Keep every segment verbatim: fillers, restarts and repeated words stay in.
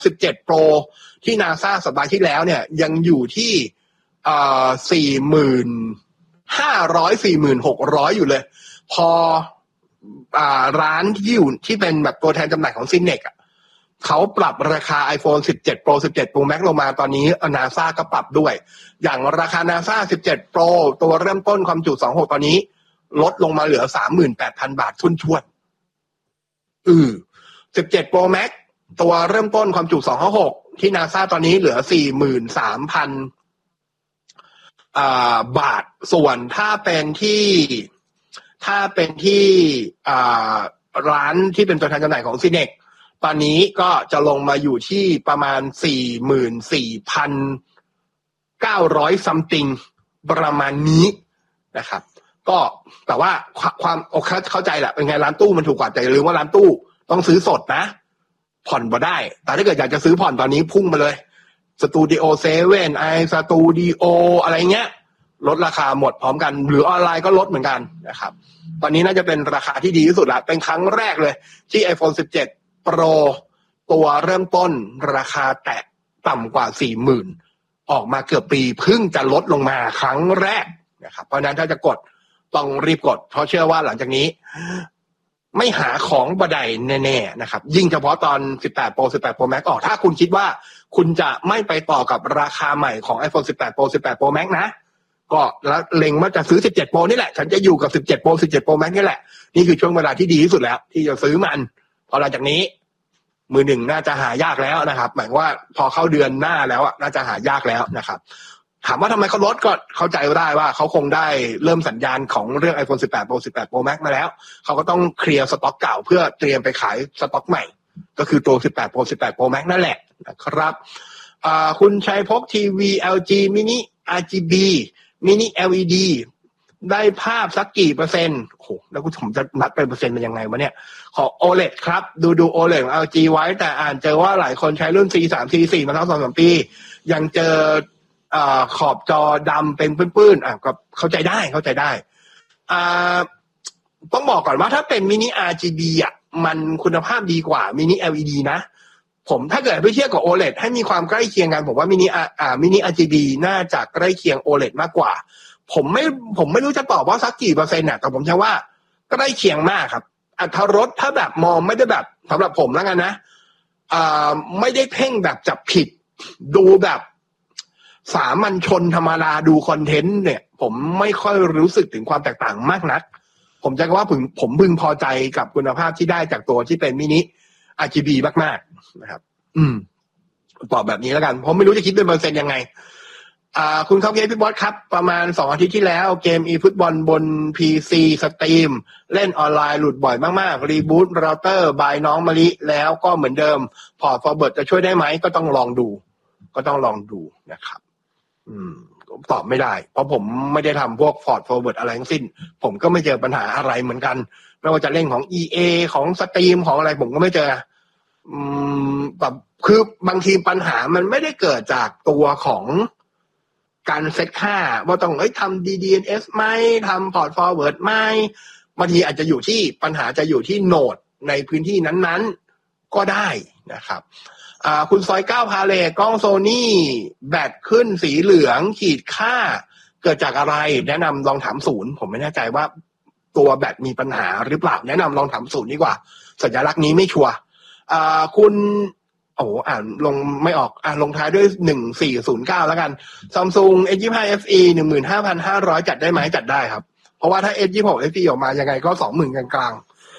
สิบเจ็ด Pro ที่ NASA สัปดาห์ที่แล้วเนี่ยยังอยู่ที่เอ่อ สี่หมื่นห้าร้อย สี่หมื่นหกร้อย อยู่เลยพออ่าร้านที่อยู่ที่เป็นแบบตัวแทนจำหน่ายของ Cinex อ่ะเขาปรับราคา iPhone สิบเจ็ด Pro สิบเจ็ด Pro Max ลงมาตอนนี้ NASA ก็ปรับด้วยอย่างราคา NASA สิบเจ็ด Pro ตัวเริ่มต้นความจุสองพันหกร้อยตอนนี้ลดลงมาเหลือ สามหมื่นแปดพัน บาททุ่นๆอือสิบเจ็ด Pro Max ตัวเริ่มต้นความจุสองพันหกร้อยที่ NASA ตอนนี้เหลือ สี่หมื่นสามพัน อ่าบาทส่วนถ้าเป็นที่ถ้าเป็นที่อ่าร้านที่เป็นตัวแทนจำหน่ายของ Cinex ตอนนี้ก็จะลงมาอยู่ที่ประมาณ สี่หมื่นสี่พันเก้าร้อย something ประมาณนี้นะครับก็แต่ว่าความเข้าใจแหละเป็นไงร้านตู้มันถูกกว่าแต่อย่าลืมว่าร้านตู้ต้องซื้อสดนะผ่อนบ่ได้แต่ถ้าเกิดอยากจะซื้อผ่อนตอนนี้พุ่งมาเลยสตูดิโอเซเว่นไอสตูดิโออะไรเงี้ยลดราคาหมดพร้อมกันหรือออนไลน์ก็ลดเหมือนกันนะครับตอนนี้น่าจะเป็นราคาที่ดีที่สุดละเป็นครั้งแรกเลยที่ iPhone สิบเจ็ด Pro ตัวเริ่มต้นราคาแตะต่ำกว่า สี่หมื่น ออกมาเกือบปีเพิ่งจะลดลงมาครั้งแรกนะครับเพราะนั้นถ้าจะกดต้องรีบกดเพราะเชื่อว่าหลังจากนี้ไม่หาของบดายแน่ๆนะครับยิ่งเฉพาะตอนสิบแปด Pro สิบแปด Pro Max ออกถ้าคุณคิดว่าคุณจะไม่ไปต่อกับราคาใหม่ของ iPhone สิบแปด Pro สิบแปด Pro Max นะก็แล้วเล็งว่าจะซื้อสิบเจ็ด Pro นี่แหละฉันจะอยู่กับสิบเจ็ด Pro สิบเจ็ด Pro Max นี่แหละนี่คือช่วงเวลาที่ดีที่สุดแล้วที่จะซื้อมันพอหลังจากนี้มือหนึ่งน่าจะหายากแล้วนะครับหมายว่าพอเข้าเดือนหน้าแล้วอ่ะน่าจะหายากแล้วนะครับถามว่าทำไมเขาลดก็เข้าใจได้ว่าเขาคงได้เริ่มสัญญาณของเรื่อง iPhone สิบแปด Pro สิบแปด Pro Max มาแล้วเขาก็ต้องเคลียร์สต็อกเก่าเพื่อเตรียมไปขายสต็อกใหม่ก็คือตัวสิบแปด Pro สิบแปด Pro Max นั่นแหละนะครับอ่าคุณชัยพกทีวี แอล จี Mini อาร์ จี บี Mini แอล อี ดี ได้ภาพสักกี่เปอร์เซ็นต์โอ้โหแล้วผมจะนัดเป็นเปอร์เซ็นต์เป็นยังไงวะเนี่ยขอ โอ แอล อี ดี ครับดูดู โอ แอล อี ดี ของ แอล จี ไว้แต่อ่านเจอว่าหลายคนใช้รุ่น ซี สาม ซี สี่ มาทั้ง สองถึงสาม ปียังเจออ่าขอบจอดำเป็นปื้นๆอ่ะก็เข้าใจได้เข้าใจได้อ่าต้องบอกก่อนว่าถ้าเป็น Mini อาร์ จี บี อ่ะมันคุณภาพดีกว่า Mini แอล อี ดี นะผมถ้าเกิดไปเทียบกับ โอ แอล อี ดี ให้มีความใกล้เคียงกันผมว่า Mini อ่า Mini อาร์ จี บี น่าจะใกล้เคียง โอ แอล อี ดี มากกว่าผมไม่ผมไม่รู้จะตอบว่าสักกี่เปอร์เซ็นต์น่ะแต่ผมเชื่อว่าใกล้เคียงมากครับอรรถรสถ้าแบบมองไม่ได้แบบสำหรับผมแล้วกันนะอ่าไม่ได้เพ่งแบบจับผิดดูแบบสามัญชนธรรมดาดูคอนเทนต์เนี่ยผมไม่ค่อยรู้สึกถึงความแตกต่างมากนักผมจะว่าผมผมพึงพอใจกับคุณภาพที่ได้จากตัวที่เป็นมินิ อาร์ จี บี มากๆนะครับอืมตอบแบบนี้แล้วกันผมไม่รู้จะคิดเป็นเปอร์เซ็นต์ยังไงอ่าคุณครับเกมพี่บอสครับประมาณสองอาทิตย์ที่แล้วเกม อี ฟุตบอล บน พี ซี สตรีมเล่นออนไลน์หลุดบ่อยมากๆรีบูตเราเตอร์บายน้องมะลิแล้วก็เหมือนเดิมพอร์ต forward จะช่วยได้ไหมก็ต้องลองดูก็ต้องลองดูนะครับอืมตอบไม่ได้เพราะผมไม่ได้ทำพวก Ford Forward อะไรทั้งสิ้นผมก็ไม่เจอปัญหาอะไรเหมือนกันไม่ว่าจะเล่นของ อี เอ ของสตรีมของอะไรผมก็ไม่เจออืมแบบคือบางทีปัญหามันไม่ได้เกิดจากตัวของการเซตค่าว่าต้องเอ้ยทำ ดี ดี เอ็น เอส ไหมทำ Port Forward ไหมบางทีอาจจะอยู่ที่ปัญหาจะอยู่ที่โหนดในพื้นที่นั้นๆก็ได้นะครับอ่าคุณซอยเก้าพาเลทกล้องโซนี่แบตขึ้นสีเหลืองขีดค่าเกิดจากอะไรแนะนำลองถามศูนย์ผมไม่แน่ใจว่าตัวแบตมีปัญหาหรือเปล่าแนะนำลองถามศูนย์ดีกว่าสัญลักษณ์นี้ไม่ชัวร์อ่าคุณโอ้อ่านลงไม่ออกอ่าลงท้ายด้วยหนึ่งสี่ศูนย์เก้าแล้วกัน Samsung เอส ยี่สิบห้า เอฟ อี หนึ่งหมื่นห้าพันห้าร้อย จัดได้ไหมจัดได้ครับเพราะว่าถ้า เอส ยี่สิบหก เอฟ อี ออกมายังไงก็ สองหมื่น กลาง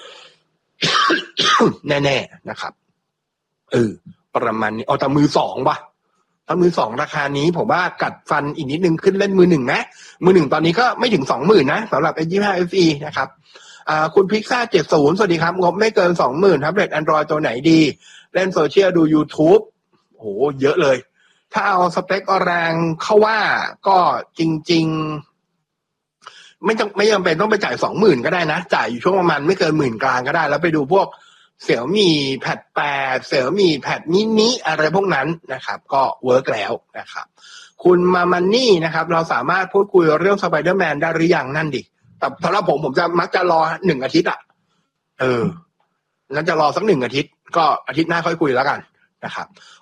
ๆ แน่ๆนะครับเออประมาณนี้เอาแต่มือสองป่ะถ้ามือสองราคานี้ผมว่ากัดฟันอีกนิดนึงขึ้นเล่นมือหนึ่งนะมือหนึ่งตอนนี้ก็ไม่ถึง สองหมื่น นะสำหรับ เอส ยี่สิบห้า เอฟ อี นะครับอ่าคุณพิกซ่าเจ็ดสิบสวัสดีครับงบไม่เกิน สองหมื่น แท็บเล็ต Android ตัวไหนดีเล่นโซเชียลดู YouTube โหเยอะเลยถ้าเอาสเปคแรงเข้าว่าก็จริงๆไม่จำไม่จำเป็นต้องไปจ่าย สองหมื่น ก็ได้นะจ่ายอยู่ช่วงประมาณไม่เกินหมื่นกลางก็ได้แล้วไปดูพวกเสี่ยวมี่แพดแปดเสี่ยวมี่แพดมินิอะไรพวกนั้นนะครับก็เวิร์กแล้วนะครับคุณมามันนี่นะครับเราสามารถพูดคุยเรื่องสไปเดอร์แมนได้หรือยังนั่นดิแต่สำหรับผมผมจะมักจะรอหนึ่งอาทิตย์อ่ะเอองั้นจะรอสักหนึ่งอาทิตย์ก็อาทิตย์หน้าค่อยคุยแล้วกันนะครับ